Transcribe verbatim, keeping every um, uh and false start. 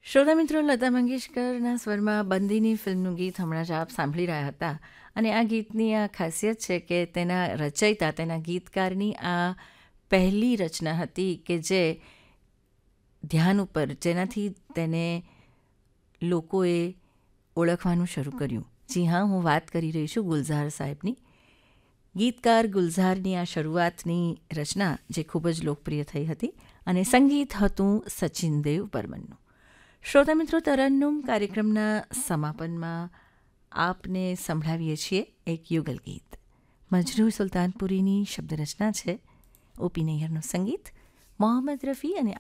શ્રોતા મિત્રો, લતા મંગેશકરના સ્વરમાં બંદીની ફિલ્મનું ગીત હમણાં જ આપ સાંભળી રહ્યા હતા. અને આ ગીતની આ ખાસિયત છે કે તેના રચયિતા, તેના ગીતકારની આ પહેલી રચના હતી કે જે ધ્યાન ઉપર, જેનાથી તેને લોકોએ ઓળખવાનું શરૂ કર્યું. જી હા, હું વાત કરી રહી છું ગુલઝાર સાહેબની. ગીતકાર ગુલઝારની આ શરૂઆતની રચના જે ખૂબ જ લોકપ્રિય થઈ હતી, અને સંગીત હતું સચિન દેવ બર્મનનું. શ્રોતા મિત્રો, તરન્નુમ કાર્યક્રમના સમાપનમાં આપને સંભળાવીએ છીએ એક યુગલ ગીત. મજરૂ સુલતાનપુરીની શબ્દરચના છે, ઓપી નૈયરનું સંગીત, મોહમ્મદ રફી અને